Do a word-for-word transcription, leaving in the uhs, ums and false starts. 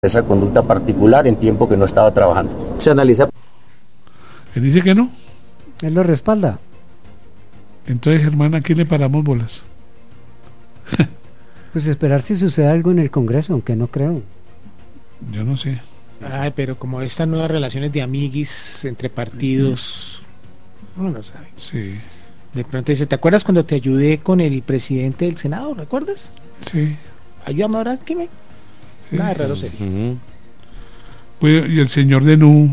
esa conducta particular en tiempo que no estaba trabajando. Se analiza. Él dice que no. Él lo respalda. Entonces, Germán, ¿a quién le paramos bolas? Pues esperar si sucede algo en el Congreso, aunque no creo. Yo no sé. Ay, pero como estas nuevas relaciones de amiguis entre partidos, uno no sabe. Sí. De pronto dice, ¿te acuerdas cuando te ayudé con el presidente del Senado? ¿Recuerdas? Sí. Ayúdame ahora, ¿qué me? Sí. Nada raro sería. Uh-huh. Pues, y el señor de Nu